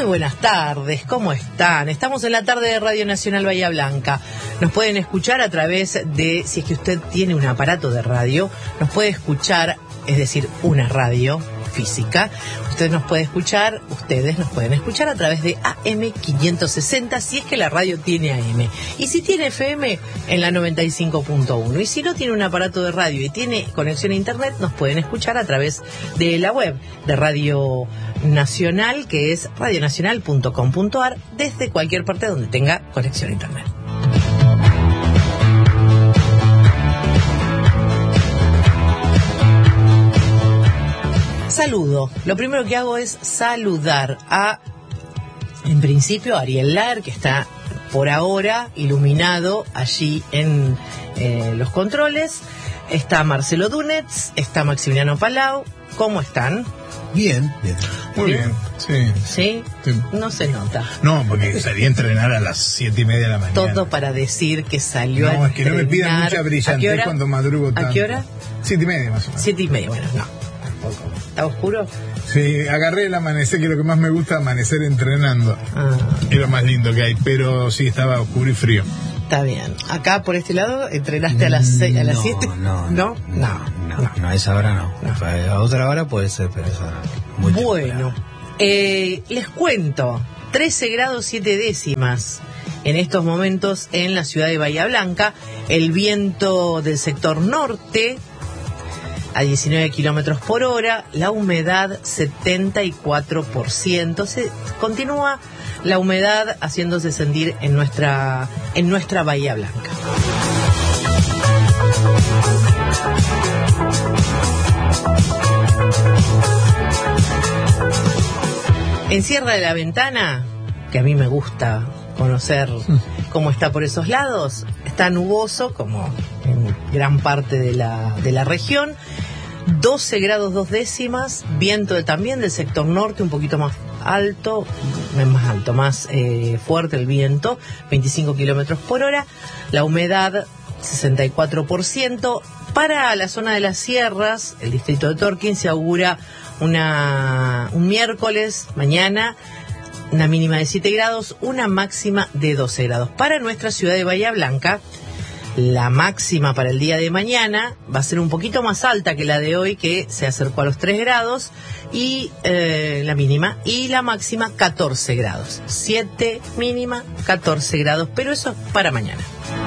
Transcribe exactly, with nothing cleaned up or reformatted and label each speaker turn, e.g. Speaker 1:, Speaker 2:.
Speaker 1: Muy buenas tardes, ¿cómo están? Estamos en la tarde de Radio Nacional Bahía Blanca. Nos pueden escuchar a través de, si es que usted tiene un aparato de radio, nos puede escuchar, es decir, una radio física. Usted nos puede escuchar, ustedes nos pueden escuchar a través de A M quinientos sesenta, si es que la radio tiene A M. Y si tiene F M, en la noventa y cinco punto uno. Y si no tiene un aparato de radio y tiene conexión a internet, nos pueden escuchar a través de la web de Radio Nacional, que es radio nacional punto com punto a r, desde cualquier parte donde tenga conexión a internet. Saludo. Lo primero que hago es saludar a, en principio, a Ariel Lar, que está por ahora iluminado allí en eh, los controles. Está Marcelo Dunetz, está Maximiliano Palau. ¿Cómo están?
Speaker 2: Bien, bien.
Speaker 3: Muy bien, bien.
Speaker 1: Sí. ¿Sí? Sí. No se nota.
Speaker 3: No, porque salí a entrenar a las siete y media de la mañana.
Speaker 1: Todo para decir que salió
Speaker 3: no,
Speaker 1: a entrenar.
Speaker 3: No, es que no me pidan mucha brillantez cuando madrugo tanto.
Speaker 1: ¿A qué hora?
Speaker 3: Siete y media más o menos.
Speaker 1: Siete y media, bueno, no. Tampoco. ¿Está oscuro?
Speaker 3: Sí, agarré el amanecer, que es lo que más me gusta, amanecer entrenando. Ah. Es lo más lindo que hay, pero sí, estaba oscuro y frío.
Speaker 1: Está bien. Acá, por este lado, ¿entrenaste a las seis, a las siete?
Speaker 2: No, no, no, no, no, no, no, a esa hora no. no. A otra hora puede ser, pero esa hora muy
Speaker 1: bueno, eh, les cuento, trece grados siete décimas en estos momentos en la ciudad de Bahía Blanca. El viento del sector norte a diecinueve kilómetros por hora, la humedad setenta y cuatro por ciento. Se continúa la humedad haciéndose sentir en nuestra, en nuestra Bahía Blanca. En Sierra de la Ventana, que a mí me gusta conocer cómo está por esos lados, está nuboso, como en gran parte de la, de la región. doce grados dos décimas, viento también del sector norte, un poquito más alto, más alto, más eh, fuerte el viento, veinticinco kilómetros por hora, la humedad sesenta y cuatro por ciento. Para la zona de las sierras, el distrito de Torquín, se augura una, un miércoles, mañana, una mínima de siete grados, una máxima de doce grados. Para nuestra ciudad de Bahía Blanca, la máxima para el día de mañana va a ser un poquito más alta que la de hoy, que se acercó a los tres grados, y eh, la mínima, y la máxima catorce grados. siete mínima, catorce grados, pero eso es para mañana.